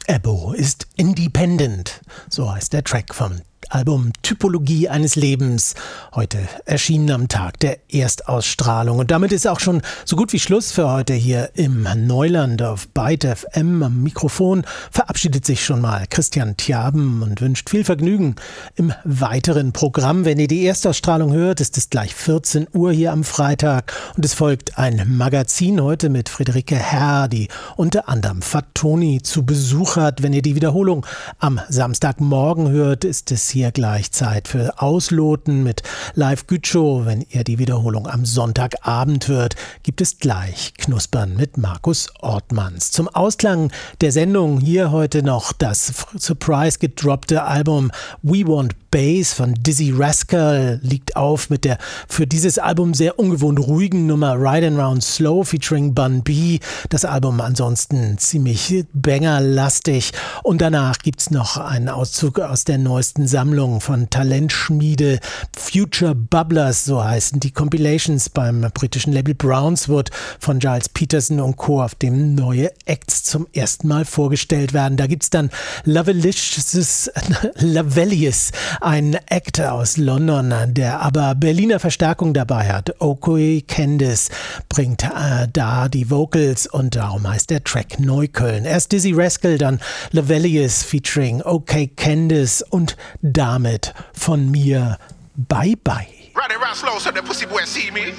Ebo ist independent, so heißt der Track vom Album Typologie eines Lebens, heute erschienen am Tag der Erstausstrahlung. Und damit ist auch schon so gut wie Schluss für heute hier im Neuland auf Byte FM. Am Mikrofon verabschiedet sich schon mal Christian Tjaben und wünscht viel Vergnügen im weiteren Programm. Wenn ihr die Erstausstrahlung hört, ist es gleich 14 Uhr hier am Freitag und es folgt ein Magazin heute mit Friederike Herr, die unter anderem Fatoni zu Besuch hat. Wenn ihr die Wiederholung am Samstagmorgen hört, ist es hier gleich Zeit für Ausloten mit Live Gütschow. Wenn ihr die Wiederholung am Sonntagabend hört, gibt es gleich Knuspern mit Markus Ortmanns. Zum Ausklang der Sendung hier heute noch das Surprise gedroppte Album We Want Bass von Dizzy Rascal liegt auf mit der für dieses Album sehr ungewohnt ruhigen Nummer Ride and Round Slow featuring Bun B. Das Album ansonsten ziemlich bangerlastig und danach gibt's noch einen Auszug aus der neuesten Sammlung von Talentschmiede Future Bubblers, so heißen die Compilations beim britischen Label Brownswood von Giles Peterson und Co., auf dem neue Acts zum ersten Mal vorgestellt werden. Da gibt's dann Lavelius, ein Act aus London, der aber Berliner Verstärkung dabei hat. OK Candice bringt da die Vocals und darum heißt der Track Neukölln. Erst Dizzy Rascal, dann Lavelius featuring OK Candice und damit von mir Bye Bye. Ride it round slow so the pussy boy see me.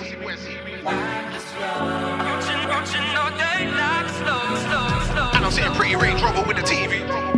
And I'm sitting pretty Range Rover with the TV.